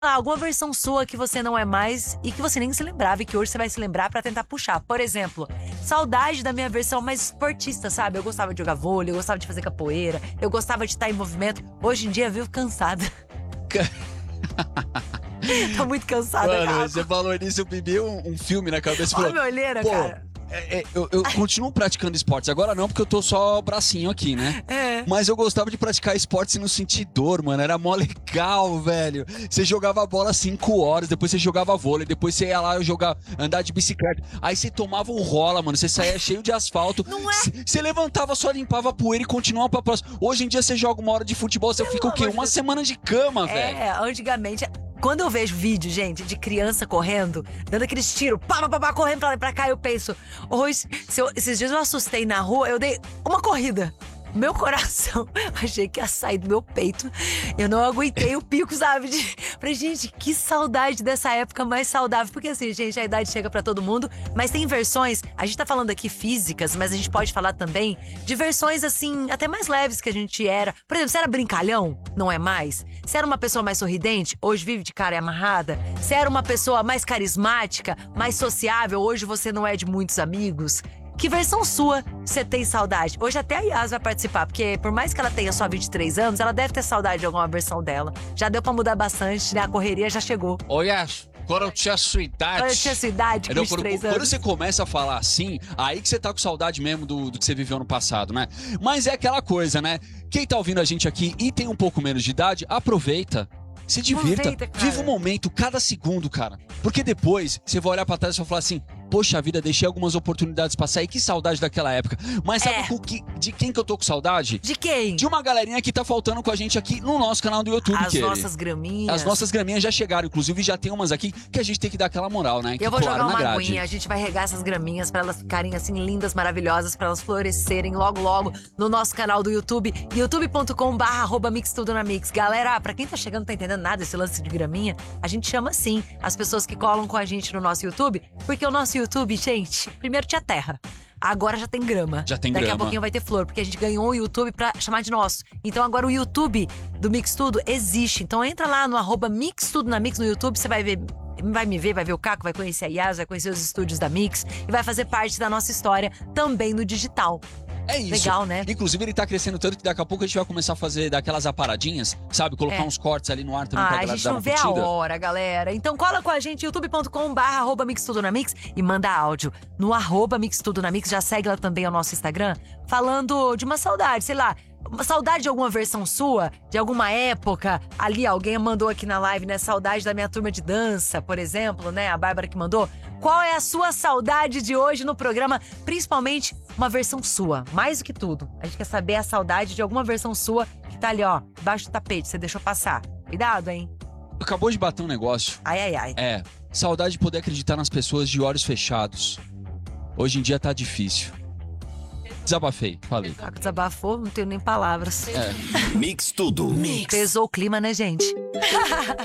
alguma versão sua que você não é mais e que você nem se lembrava e que hoje você vai se lembrar pra tentar puxar. Por exemplo, saudade da minha versão mais esportista, sabe? Eu gostava de jogar vôlei, eu gostava de fazer capoeira, eu gostava de estar em movimento. Hoje em dia eu vivo cansada. Tô muito cansada, Mano, cara. você falou nisso, eu bebi um filme na cabeça. Olha a Falou, minha olheira, pô, cara. eu continuo praticando esportes. Agora não, porque eu tô só bracinho aqui, né? É. Mas eu gostava de praticar esportes e não sentir dor, mano. Era mó legal, velho. Você jogava bola 5 horas, depois você jogava vôlei, depois você ia lá andar de bicicleta. Aí você tomava um rola, mano. Você saía cheio de asfalto. Não é? Você levantava, só limpava a poeira e continuava pra próxima. Hoje em dia você joga 1 hora de futebol, você fica o quê? Uma semana de cama, velho. É, antigamente... Quando eu vejo vídeo, gente, de criança correndo, dando aqueles tiros, pá, correndo pra lá e pra cá, eu penso, hoje, esses dias eu assustei na rua, eu dei uma corrida. Meu coração, achei que ia sair do meu peito. Eu não aguentei o pico, sabe? Falei, gente, que saudade dessa época mais saudável. Porque assim, gente, a idade chega pra todo mundo. Mas tem versões, a gente tá falando aqui físicas, mas a gente pode falar também de versões assim, até mais leves que a gente era. Por exemplo, você era brincalhão? Não é mais? Você era uma pessoa mais sorridente? Hoje vive de cara e amarrada? Você era uma pessoa mais carismática, mais sociável? Hoje você não é de muitos amigos? Que versão sua você tem saudade? Hoje até a Yas vai participar, porque por mais que ela tenha só 23 anos, ela deve ter saudade de alguma versão dela. Já deu pra mudar bastante, né? A correria já chegou. Ô, Yas, quando eu tinha a sua idade... Quando eu tinha a sua idade, com Não, 23 quando anos. você começa a falar assim, aí que você tá com saudade mesmo do que você viveu no passado, né? Mas é aquela coisa, né? Quem tá ouvindo a gente aqui e tem um pouco menos de idade, aproveita. Se divirta, Aproveita, cara. viva o momento, cada segundo, cara. Porque depois você vai olhar pra trás e vai falar assim: poxa vida, deixei algumas oportunidades passar e que saudade daquela época. Mas sabe de quem que eu tô com saudade? De quem? De uma galerinha que tá faltando com a gente aqui no nosso canal do YouTube, As nossas graminhas. As nossas graminhas já chegaram, inclusive já tem umas aqui que a gente tem que dar aquela moral, né? Que Eu vou colaram jogar na uma grade. aguinha, a gente vai regar essas graminhas pra elas ficarem assim lindas, maravilhosas, pra elas florescerem logo no nosso canal do YouTube, youtube.com/mixtudonamix. Galera, pra quem tá chegando não tá entendendo nada desse lance de graminha, a gente chama assim as pessoas que colam com a gente no nosso YouTube, porque o nosso YouTube, gente, primeiro tinha terra. Agora já tem grama. Já tem Daqui grama. a pouquinho vai ter flor, porque a gente ganhou o YouTube pra chamar de nosso. Então agora o YouTube do Mix Tudo existe. Então entra lá no @mixtudonamix no YouTube, você vai ver, vai me ver, vai ver o Caco, vai conhecer a Yas, vai conhecer os estúdios da Mix e vai fazer parte da nossa história também no digital. É isso. Legal, né? Inclusive, ele tá crescendo tanto que daqui a pouco a gente vai começar a fazer daquelas aparadinhas, sabe? Colocar uns cortes ali no ar também pra A galera gente dar não uma vê a curtida. hora, galera. Então cola com a gente, youtube.com/mixtudonamix e manda áudio. No @mixtudonamix, já segue lá também o nosso Instagram, falando de uma saudade, sei lá, uma saudade de alguma versão sua, de alguma época. Ali alguém mandou aqui na live, né? Saudade da minha turma de dança, por exemplo, né? A Bárbara que mandou. Qual é a sua saudade de hoje no programa? Principalmente uma versão sua, mais do que tudo. A gente quer saber a saudade de alguma versão sua que tá ali, ó, debaixo do tapete, você deixou passar. Cuidado, hein? Acabou de bater um negócio. Ai. É, saudade de poder acreditar nas pessoas de olhos fechados. Hoje em dia tá difícil. Desabafei, falei. Caco desabafou, não tenho nem palavras. É. Mix Tudo. Pesou o clima, né, gente?